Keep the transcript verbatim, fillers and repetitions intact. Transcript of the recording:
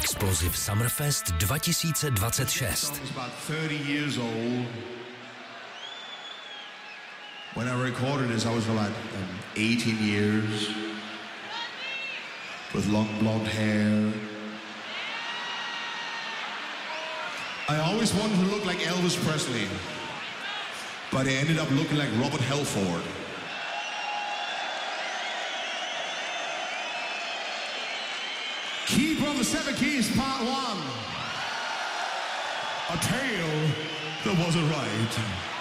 Explosive Summerfest dva tisíce dvacet šest. When I recorded this, I was about um, eighteen years, with long blonde hair. I always wanted to look like Elvis Presley, but I ended up looking like Robert Halford. Keeper of the Seven Keys, Part One. A tale that wasn't right.